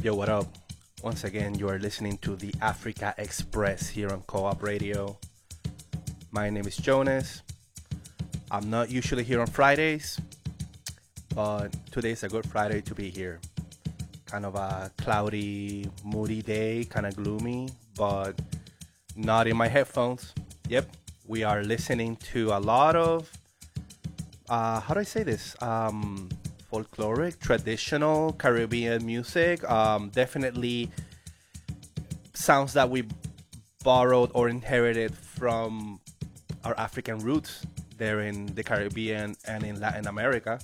Yo, what up? Once again, you are listening to the Africa Express here on Co-op Radio. My name is Jonas. I'm not usually here on Fridays, but today's a good Friday to be here. Kind of a cloudy, moody day, kind of gloomy, but not in my headphones. Yep, we are listening to a lot of, how do I say this? Folkloric, traditional Caribbean music. Definitely sounds that we borrowed or inherited from our African roots there in the Caribbean and in Latin America.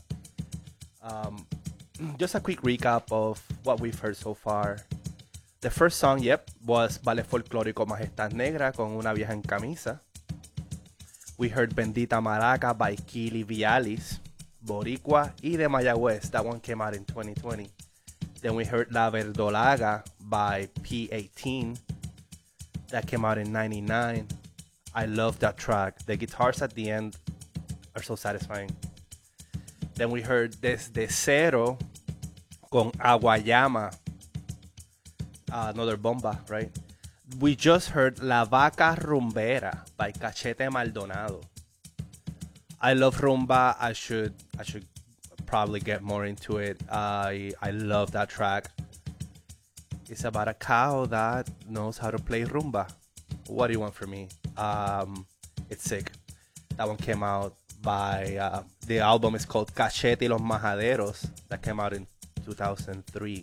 Just a quick recap of what we've heard so far. The first song, was Ballet Folclórico Majestad Negra con Una Vieja en Camisa. We heard Bendita Maraca by Kili Vialis, Boricua y de Mayagüez. That one came out in 2020. Then we heard La Verdolaga by P18. That came out in 99. I love that track. The guitars at the end are so satisfying. Then we heard Desde Cero con Aguayama. Another bomba, right? We just heard La Vaca Rumbera by Cachete Maldonado. I love rumba. I should probably get more into it. I love that track. It's about a cow that knows how to play rumba. What do you want from me? It's sick. That one came out by the album is called Cachete y los Majaderos. That came out in 2003.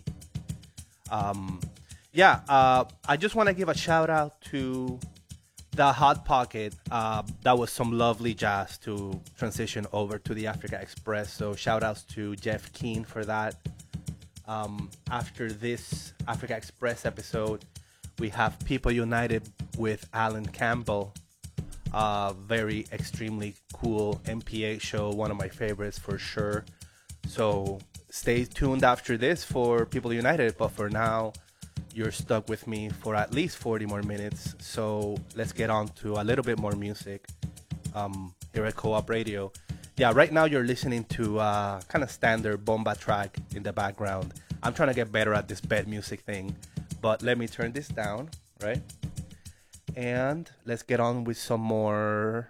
I just want to give a shout out to the Hot Pocket. That was some lovely jazz to transition over to the Africa Express. So shout outs to Jeff Keane for that. After this Africa Express episode, we have People United with Alan Campbell. Very extremely cool MPA show, one of my favorites for sure. So stay tuned after this for People United. But for now, you're stuck with me for at least 40 more minutes. So let's get on to a little bit more music here at Co-op Radio. Yeah, right now you're listening to kind of standard bomba track in the background. I'm trying to get better at this bed music thing, but let me turn this down, right? And let's get on with some more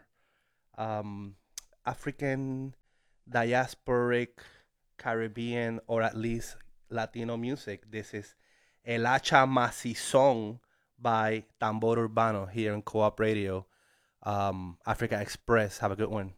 African diasporic Caribbean or at least Latino music. This is El Hacha Macizón by Tambor Urbano here on Co-op Radio. Africa Express. Have a good one.